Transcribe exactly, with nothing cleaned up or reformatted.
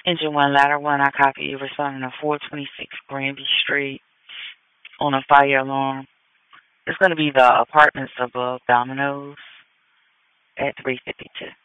Engine one, ladder one, I copy you responding to four twenty-six Granby Street on a fire alarm. It's going to be the apartments above Domino's at three fifty-two.